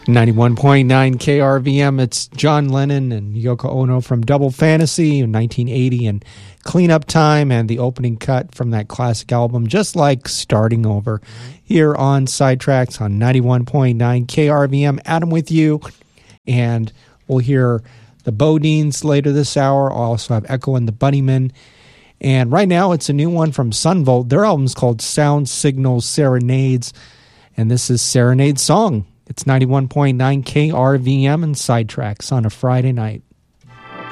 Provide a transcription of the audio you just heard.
91.9 KRVM. It's John Lennon and Yoko Ono from Double Fantasy in 1980 and Cleanup Time and the opening cut from that classic album, Just Like Starting Over, here on Sidetracks on 91.9 KRVM. Adam with you, and we'll hear the Bodines later this hour. I'll also have Echo and the Bunnymen. And right now it's a new one from Sunvolt. Their album's called Sound Signal Serenades, and this is Serenade Song. It's 91.9 KRVM and Sidetracks on a Friday night.